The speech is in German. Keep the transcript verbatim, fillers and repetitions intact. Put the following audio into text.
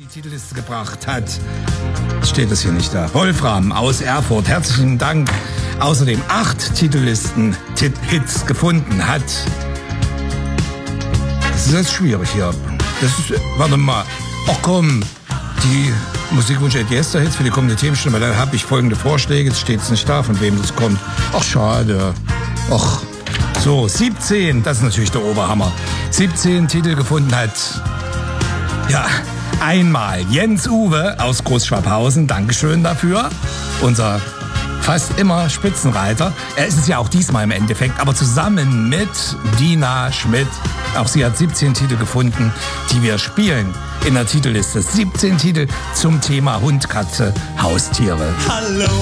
Titelliste gebracht hat. Steht das hier nicht da. Wolfram aus Erfurt, herzlichen Dank. Außerdem acht Titellisten-Hits gefunden hat. Das ist jetzt schwierig hier. Das ist, warte mal. Ach komm, die Musikwunsch at Yester-Hits für die kommende Themenstunde, da habe ich folgende Vorschläge. Jetzt steht es nicht da, von wem das kommt. Ach, schade. Ach, so, siebzehn, das ist natürlich der Oberhammer. siebzehn Titel gefunden hat, ja, einmal Jens Uwe aus Großschwabhausen, Dankeschön dafür. Unser fast immer Spitzenreiter. Er ist es ja auch diesmal im Endeffekt, aber zusammen mit Dina Schmidt. Auch sie hat siebzehn Titel gefunden, die wir spielen in der Titelliste. siebzehn Titel zum Thema Hund, Katze, Haustiere. Hallo.